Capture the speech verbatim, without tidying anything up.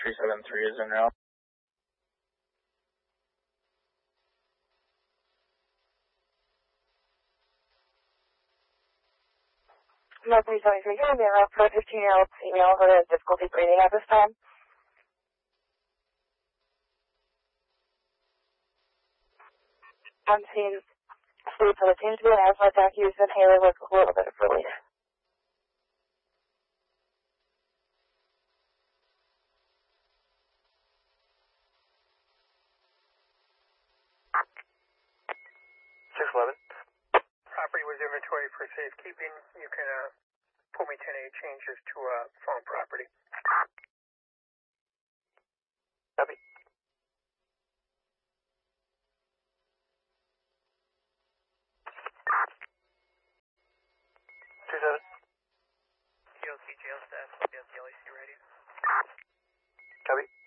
three seven three is en route. North three seventy-three, here, being route for a fifteen-year-old female who has difficulty breathing at this time. I'm seeing sleep, so it seems to be an asthma attack. Use inhaler with a little bit of relief. six eleven. Property was inventory for safekeeping. You can uh, pull me ten eight changes to uh, farm property. Copy. two seven. G O C jail staff, L E C ready. Copy.